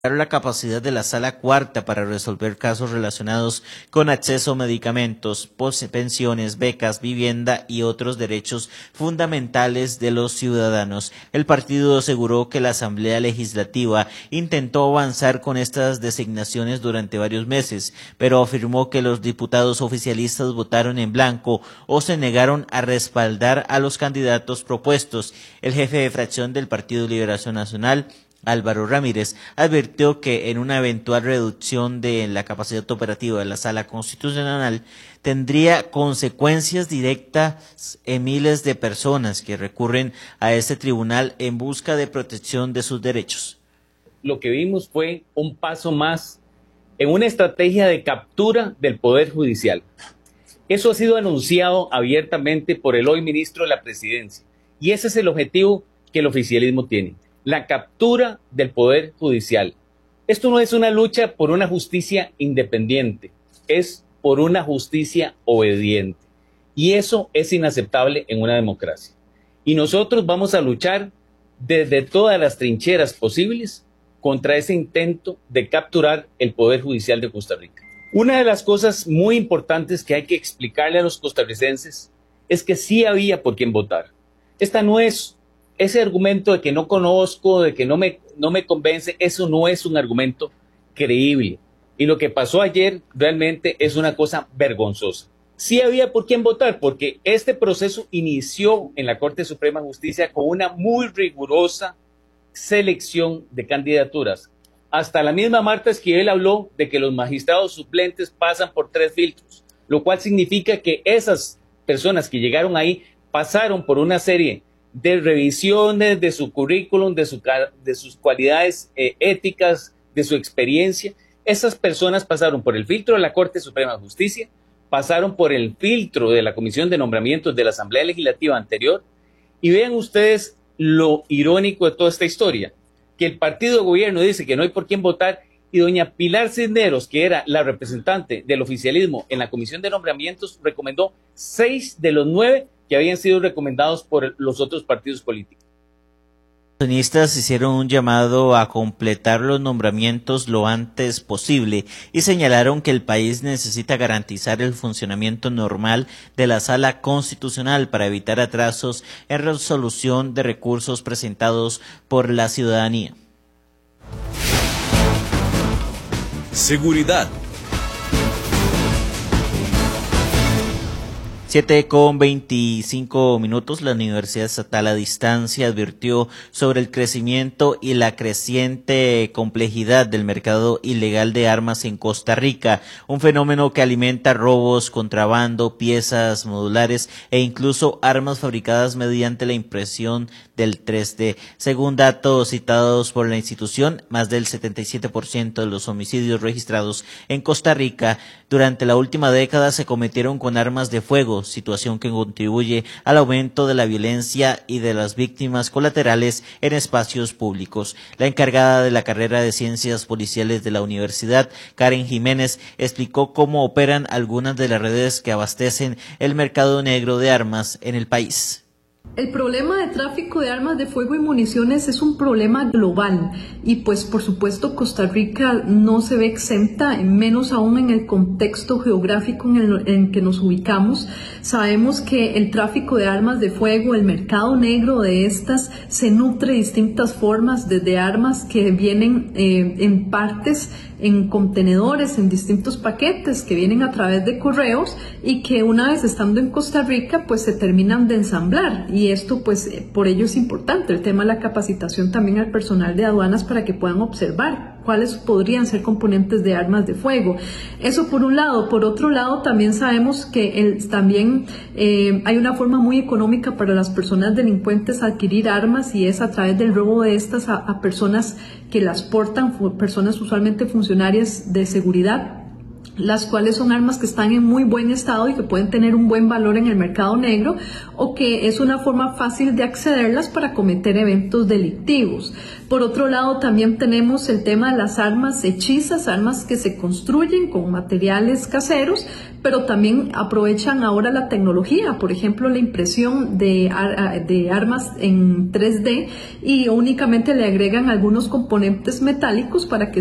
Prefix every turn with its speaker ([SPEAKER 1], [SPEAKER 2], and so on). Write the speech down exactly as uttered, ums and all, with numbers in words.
[SPEAKER 1] la capacidad de la Sala Cuarta para resolver casos relacionados con acceso a medicamentos, pensiones, becas, vivienda y otros derechos fundamentales de los ciudadanos. El partido aseguró que la Asamblea Legislativa intentó avanzar con estas designaciones durante varios meses, pero afirmó que los diputados oficialistas votaron en blanco o se negaron a respaldar a los candidatos propuestos. El jefe de fracción del Partido Liberación Nacional, Álvaro Ramírez, advirtió que en una eventual reducción de la capacidad operativa de la Sala Constitucional tendría consecuencias directas en miles de personas que recurren a este tribunal en busca de protección de sus derechos.
[SPEAKER 2] Lo que vimos fue un paso más en una estrategia de captura del Poder Judicial. Eso ha sido anunciado abiertamente por el hoy ministro de la Presidencia, y ese es el objetivo que el oficialismo tiene: la captura del Poder Judicial. Esto no es una lucha por una justicia independiente, es por una justicia obediente. Y eso es inaceptable en una democracia. Y nosotros vamos a luchar desde todas las trincheras posibles contra ese intento de capturar el Poder Judicial de Costa Rica. Una de las cosas muy importantes que hay que explicarle a los costarricenses es que sí había por quién votar. Esta no es Ese argumento de que no conozco, de que no me, no me convence, eso no es un argumento creíble. Y lo que pasó ayer realmente es una cosa vergonzosa. Sí había por quién votar, porque este proceso inició en la Corte Suprema de Justicia con una muy rigurosa selección de candidaturas. Hasta la misma Marta Esquivel habló de que los magistrados suplentes pasan por tres filtros, lo cual significa que esas personas que llegaron ahí pasaron por una serie de revisiones de su currículum, de, su, de sus cualidades eh, éticas, de su experiencia. Esas personas pasaron por el filtro de la Corte Suprema de Justicia, pasaron por el filtro de la Comisión de Nombramientos de la Asamblea Legislativa anterior, y vean ustedes lo irónico de toda esta historia, que el partido de gobierno dice que no hay por quién votar, y doña Pilar Cisneros, que era la representante del oficialismo en la Comisión de Nombramientos, recomendó seis de los nueve que habían sido recomendados por los otros partidos políticos.
[SPEAKER 1] Los accionistas hicieron un llamado a completar los nombramientos lo antes posible y señalaron que el país necesita garantizar el funcionamiento normal de la Sala Constitucional para evitar atrasos en resolución de recursos presentados por la ciudadanía.
[SPEAKER 3] Seguridad.
[SPEAKER 1] siete con veinticinco minutos, la Universidad Estatal a Distancia advirtió sobre el crecimiento y la creciente complejidad del mercado ilegal de armas en Costa Rica, un fenómeno que alimenta robos, contrabando, piezas modulares e incluso armas fabricadas mediante la impresión del tres D. Según datos citados por la institución, más del setenta y siete por ciento de los homicidios registrados en Costa Rica durante la última década se cometieron con armas de fuego, situación que contribuye al aumento de la violencia y de las víctimas colaterales en espacios públicos. La encargada de la carrera de Ciencias Policiales de la Universidad, Karen Jiménez, explicó cómo operan algunas de las redes que abastecen el mercado negro de armas en el país.
[SPEAKER 4] El problema de tráfico de armas de fuego y municiones es un problema global y pues por supuesto Costa Rica no se ve exenta, menos aún en el contexto geográfico en el en que nos ubicamos. Sabemos que el tráfico de armas de fuego, el mercado negro de estas, se nutre de distintas formas, desde armas que vienen eh, en partes, en contenedores, en distintos paquetes que vienen a través de correos y que una vez estando en Costa Rica pues se terminan de ensamblar, y esto pues por ello es importante el tema de la capacitación también al personal de aduanas para que puedan observar cuáles podrían ser componentes de armas de fuego. Eso por un lado. Por otro lado, también sabemos que el, también eh, hay una forma muy económica para las personas delincuentes adquirir armas, y es a través del robo de estas a, a personas que las portan, personas usualmente funcionarias de seguridad. las cuales son armas que están en muy buen estado y que pueden tener un buen valor en el mercado negro, o que es una forma fácil de accederlas para cometer eventos delictivos. Por otro lado, también tenemos el tema de las armas hechizas, armas que se construyen con materiales caseros, pero también aprovechan ahora la tecnología, por ejemplo, la impresión de, de armas en tres D, y únicamente le agregan algunos componentes metálicos para que